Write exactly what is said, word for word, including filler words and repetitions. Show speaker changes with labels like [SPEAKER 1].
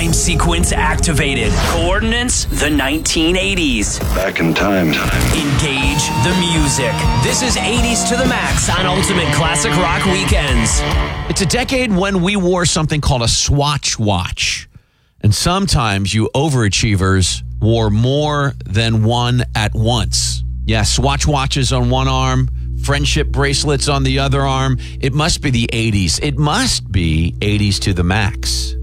[SPEAKER 1] Time sequence activated. Coordinates, the nineteen eighties.
[SPEAKER 2] Back in time.
[SPEAKER 1] Engage the music. This is eighties to the max on Ultimate Classic Rock Weekends.
[SPEAKER 3] It's a decade when we wore something called a Swatch watch. And sometimes you overachievers wore more than one at once. Yeah, Swatch watches on one arm, friendship bracelets on the other arm. It must be the eighties. It must be eighties to the max.